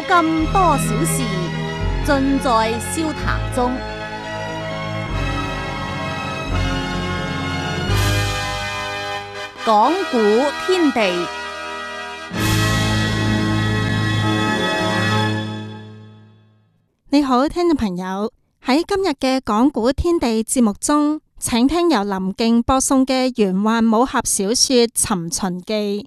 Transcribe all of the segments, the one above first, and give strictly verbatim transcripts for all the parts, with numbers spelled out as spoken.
今多少事，盡在笑談中。講古天地， 你好，聽眾朋友，喺今日嘅講古天地節目中，請聽由林敬播送嘅玄幻武俠小說《尋秦記》。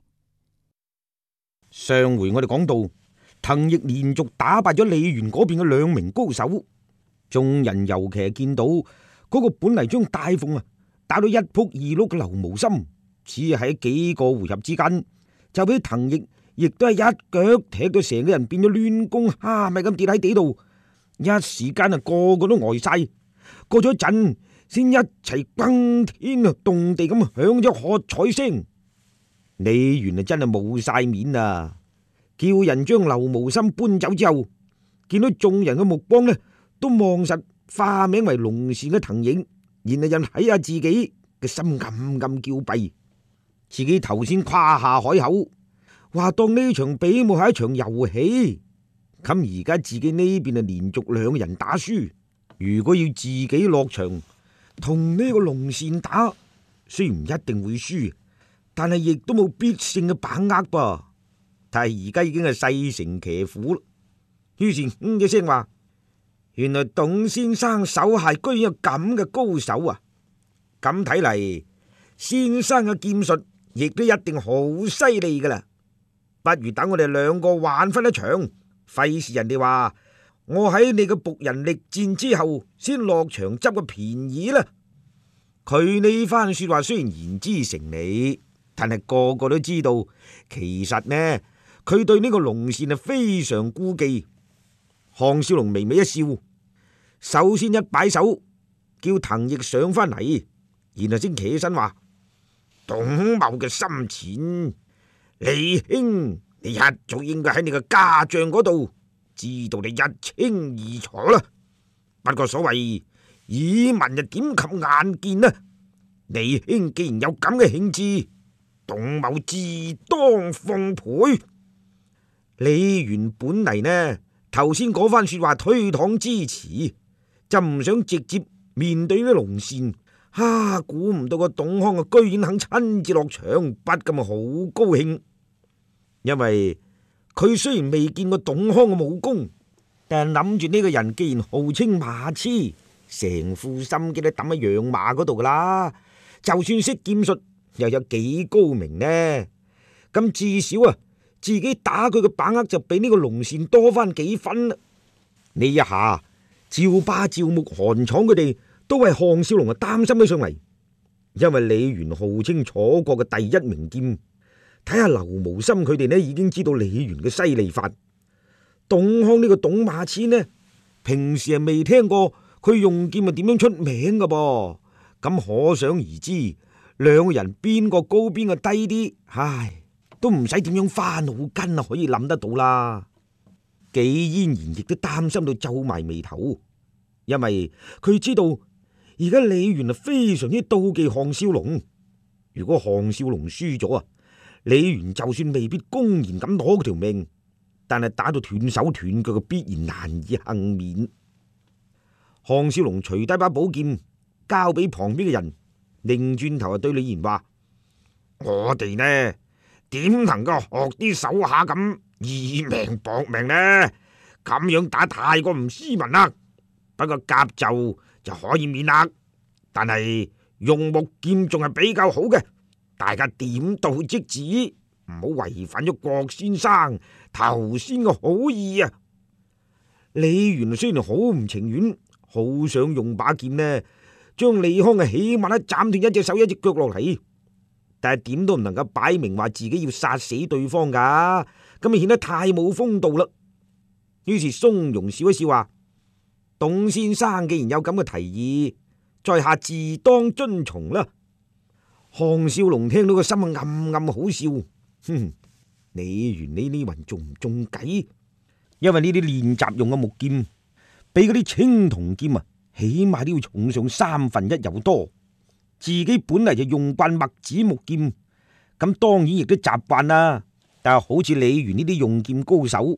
上回我哋講到，滕奕連續打敗咗李元嗰邊嘅兩名高手，眾人尤其係見到嗰個本嚟將大鳳啊打到一仆二碌嘅劉無心，只係喺幾個回合之間就俾滕奕亦都係一腳踢到成個人變咗攣弓蝦米咁跌喺地度，一時間啊個個都呆晒。過咗一陣，先一齊轟天啊動地咁響咗喝彩聲。李元啊真係冇晒面啊！叫人將劉無心搬走之後，見到眾人嘅目光呢都望實化名為龍善嘅滕奕，然後又睇下自己嘅心暗暗叫弊。自己頭先誇下海口，話當呢場比武係一場遊戲，咁而家自己呢邊啊連續兩人打輸，如果要自己落場同呢個龍善打，雖然唔一定會輸，但係亦都冇必勝嘅把握噃。但係而家已經係勢成騎虎啦。於是嗯一聲話：原來董先生手下居然有咁嘅高手啊！咁睇嚟，先生嘅劍術亦都一定好犀利噶啦。不如等我哋兩個玩翻一場，費事人哋話我喺你嘅僕人力戰之後先落場執個便宜啦。佢呢番說話雖然言之成理，但係個個都知道，其實呢，佢對呢個龍善係非常顧忌。項少龍微微一笑，首先一擺手，叫滕奕上翻嚟，然後先企起身話：董某嘅心淺，李兄，你一早應該喺你嘅家帳嗰度知道你一清二楚啦。不過所謂耳聞又點及眼見呢？李兄既然有咁嘅興致，董某自當奉陪。李元本嚟呢，頭先嗰番說話推搪支持，就唔想直接面對呢龍善。哈！估唔到個董康啊，居然肯親自落場，不禁好高興。因為佢雖然未見過董康嘅武功，但係諗住呢個人既然號稱馬痴，成副心機都抌喺養馬嗰度噶啦。就算識劍術，又有幾高明呢？咁至少啊，自己打佢嘅把握就比呢個龍善多翻幾分啦。呢一下，趙霸、趙牧、韓闖佢哋都為項少龍啊擔心咗上嚟，因為李元號稱楚國嘅第一名劍，睇下劉無心佢哋呢已經知道李元嘅犀利法。董康呢個董馬痴呢，平時係未聽過佢用劍係點樣出名噶噃，咁可想而知，兩個人邊個高邊個低啲，唉，都唔使點樣花腦筋啊，可以諗得到啦。紀嫣然亦都擔心到皺埋眉頭，因為佢知道而家李元係非常之妒忌項少龍。如果項少龍輸咗啊，李元就算未必公然咁攞佢條命，但係打到斷手斷腳嘅必然難以幸免。項少龍除低把寶劍交俾旁邊嘅人，擰轉頭啊對李賢話：我哋呢點能夠學啲手下咁以命搏命呢？咁樣打太過唔斯文啦。不過夾就就可以免啦，但係用木劍仲係比較好嘅。大家點到即止，唔好違反咗郭先生頭先嘅好意啊！李元雖然好唔情願，好想用把劍呢，將李康嘅起碼都斬斷一隻手一隻腳落嚟，但係點都唔能夠擺明話自己要殺死對方噶，咁啊顯得太冇風度啦。於是松容笑一笑話：董先生既然有咁嘅提議，在下自當遵從啦。項少龍聽到個心啊暗暗好笑，哼，李元呢呢云中唔中計？因為呢啲練習用嘅木劍，比嗰啲青銅劍啊，起碼都要重上三分一有多。自己本嚟就用慣墨子木劍，咁當然亦都習慣啦。但係好似李元呢啲用劍高手，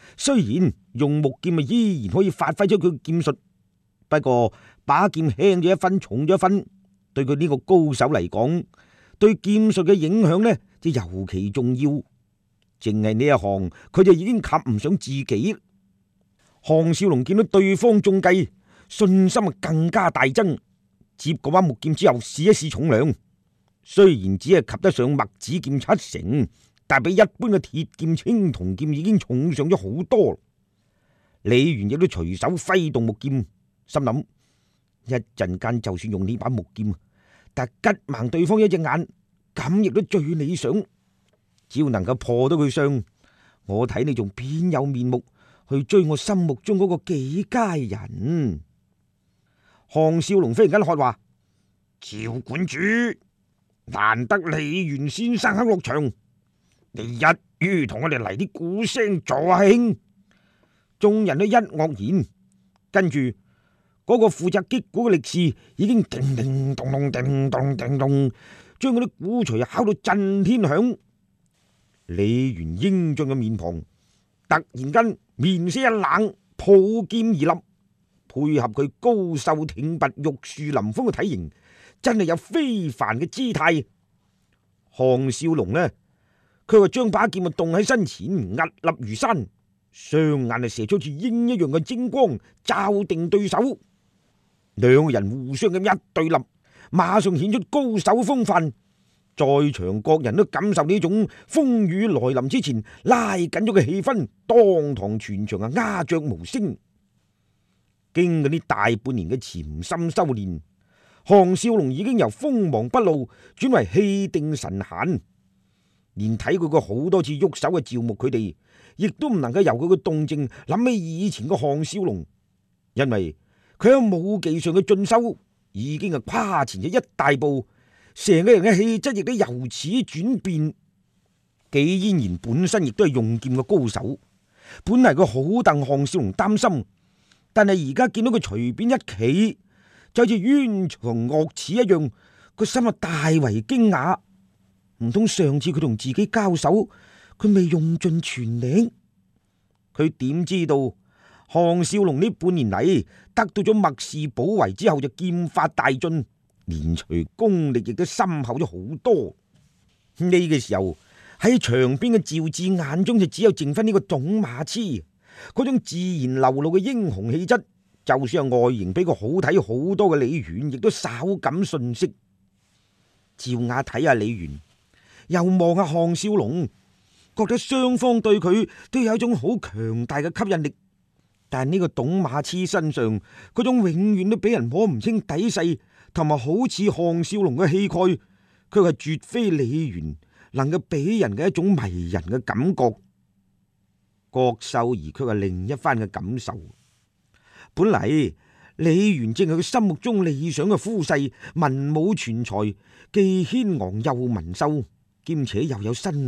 雖然用木劍啊依然可以發揮出佢嘅劍術，不過把劍輕咗一分，重咗一分，對佢呢個高手嚟講，對劍術嘅影響呢就尤其重要。淨係呢一行，佢就已經及唔上自己。項少龍見到對方中計，信心啊更加大增，接嗰把木劍之後試一試重量，雖然只係及得上墨子劍七成，但比一般嘅鐵劍、青銅劍已經重上咗好多。李元亦都隨手揮動木劍，心諗一陣間就算用呢把木劍，但係吉盲對方一隻眼，咁亦都最理想。只要能夠破到佢傷，我睇你仲邊有面目去追我心目中嗰個紀佳人？項少龍忽然間喝話：趙館主，難得李元先生肯落場，你一於同我哋嚟啲鼓聲助下興。眾人都一愕然，跟住嗰個負責擊鼓嘅力士已經叮叮咚咚叮咚叮咚，將嗰啲鼓槌敲到震天響。李元英俊嘅面龐突然間面色一冷，抱劍而立，配合佢高瘦挺拔、玉樹臨風嘅體型，真係有非凡嘅姿態。項少龍呢，佢話將把劍啊凍喺身前，屹立如山，雙眼啊射出似鷹一樣嘅精光，罩定對手。兩個人互相咁一對立，馬上顯出高手風範。在場各人都感受呢種風雨來臨之前拉緊咗嘅氣氛，當堂全場啊鴉雀無聲。經過呢大半年嘅潛心修煉，項少龍已經由鋒芒不露轉為氣定神閒，連睇佢過好多次喐手嘅趙牧佢哋，亦都唔能夠由佢嘅動靜諗起以前嘅項少龍，因為佢喺武技上嘅進修已經係跨前咗一大步。成個人嘅氣質亦都由此轉變。紀嫣然本身亦都係用劍嘅高手，本嚟佢好戥項少龍擔心，但係而家見到佢隨便一企，就好似冤牆惡齒一樣，個心啊大為驚訝。唔通上次佢同自己交手，佢未用盡全力？佢點知道項少龍呢半年嚟得到咗墨氏寶圍之後，就劍法大進，連隨功力亦都深厚咗好多。呢、這個時候喺場邊嘅趙志眼中就只有剩翻呢個董馬痴，嗰種自然流露嘅英雄氣質，就算係外形比佢好睇好多嘅李元，亦都稍感遜色。趙雅睇下李元，又望下項少龍，覺得雙方對佢都有一種好強大嘅吸引力。但係呢個董馬痴身上嗰種永遠都俾人摸唔清底細，同埋好似項少龍嘅氣概，佢係絕非李元能夠俾人嘅一種迷人嘅感覺。郭秀儀卻係另一番嘅感受。本嚟李元正係佢心目中理想嘅夫婿，文武全才，既軒昂又文秀，兼且又有身